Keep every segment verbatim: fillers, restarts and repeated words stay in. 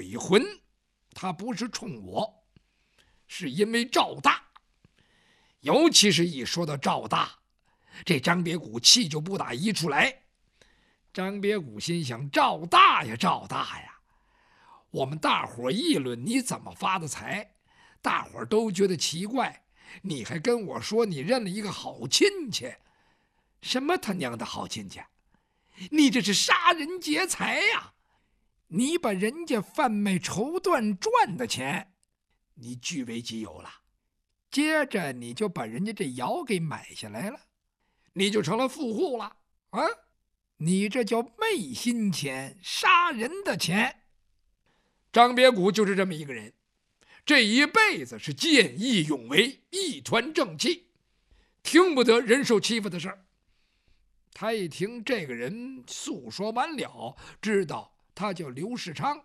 鬼魂，他不是冲我，是因为赵大。尤其是一说到赵大，这张别谷气就不打一处来。张别谷心想：赵大呀，赵大呀，我们大伙议论你怎么发的财，大伙都觉得奇怪，你还跟我说你认了一个好亲戚。什么他娘的好亲戚？你这是杀人劫财呀！你把人家贩卖绸缎赚的钱，你据为己有了，接着你就把人家这窑给买下来了，你就成了富户了啊！你这叫昧心钱，杀人的钱。张别谷就是这么一个人，这一辈子是见义勇为，一团正气，听不得人受欺负的事儿。他一听这个人诉说完了，知道他叫刘世昌。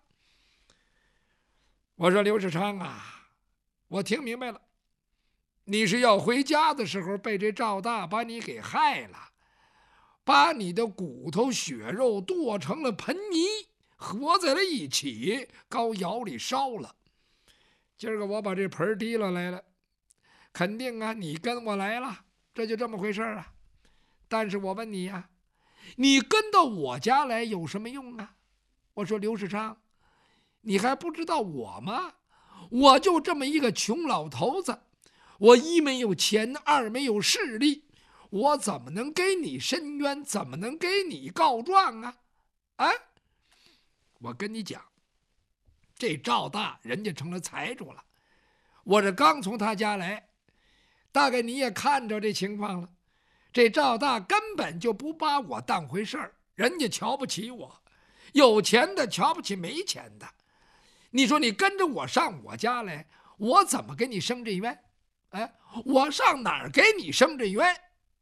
我说：刘世昌啊，我听明白了，你是要回家的时候被这赵大把你给害了，把你的骨头血肉剁成了盆泥，合在了一起，高窑里烧了。今儿个我把这盆提了来了，肯定啊，你跟我来了，这就这么回事啊。但是我问你呀、啊，你跟到我家来有什么用啊？我说：刘世昌，你还不知道我吗？我就这么一个穷老头子，我一没有钱，二没有势力，我怎么能给你申冤？怎么能给你告状啊？啊！我跟你讲，这赵大人家成了财主了，我这刚从他家来，大概你也看着这情况了。这赵大根本就不把我当回事儿，人家瞧不起我，有钱的瞧不起没钱的。你说你跟着我上我家来，我怎么给你生这冤？哎，我上哪儿给你生这冤？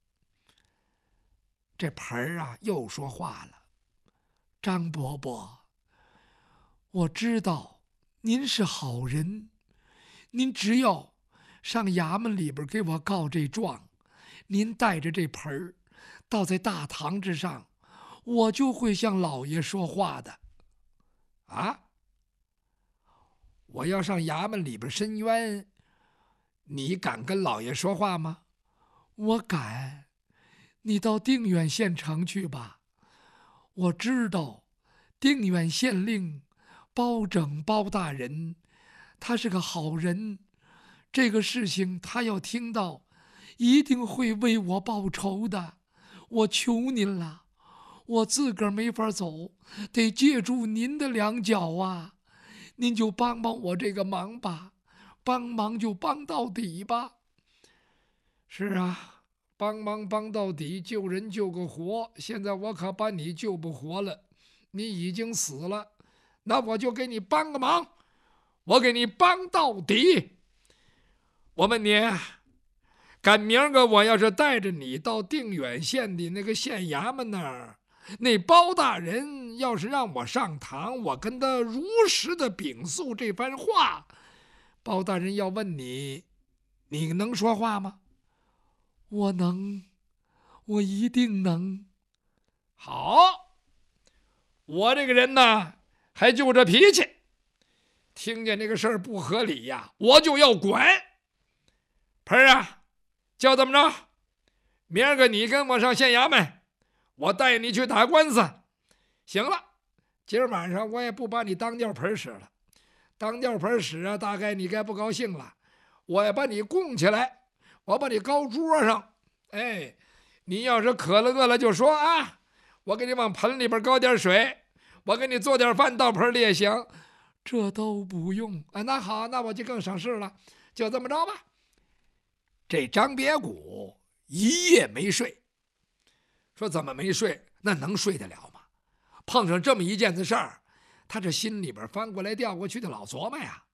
这盆儿啊又说话了：张伯伯，我知道您是好人，您只要上衙门里边给我告这状，您带着这盆儿倒在大堂之上，我就会向老爷说话的。啊？我要上衙门里边申冤，你敢跟老爷说话吗？我敢。你到定远县城去吧，我知道定远县令包拯包大人，他是个好人，这个事情他要听到，一定会为我报仇的。我求您了，我自个儿没法走，得借助您的两脚啊！您就帮帮我这个忙吧，帮忙就帮到底吧。是啊，帮忙帮到底，救人救个活。现在我可把你救不活了，你已经死了，那我就给你帮个忙，我给你帮到底。我问你，赶明儿个我要是带着你到定远县的那个县衙门那儿，那包大人要是让我上堂，我跟他如实的禀诉这番话，包大人要问你，你能说话吗？我能，我一定能。好，我这个人呢，还就这脾气，听见这个事儿不合理呀，我就要管。盆儿啊，就这么着，明儿个你跟我上县衙门，我带你去打官司。行了，今儿晚上我也不把你当吊盆使了，当吊盆使啊，大概你该不高兴了。我也把你供起来，我把你高桌上，哎，你要是渴了饿了就说啊，我给你往盆里边高点水，我给你做点饭到盆里也行。这都不用啊，那好，那我就更省事了，就这么着吧。这张别谷一夜没睡，说怎么没睡？那能睡得了吗？碰上这么一件子事儿，他这心里边翻过来调过去的老琢磨呀。